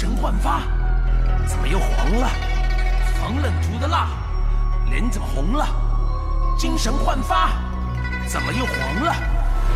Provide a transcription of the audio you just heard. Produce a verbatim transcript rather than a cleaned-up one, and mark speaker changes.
Speaker 1: 神焕发，怎么又黄了？防冷涂的蜡，脸怎么红了？精神焕发，怎么又黄了？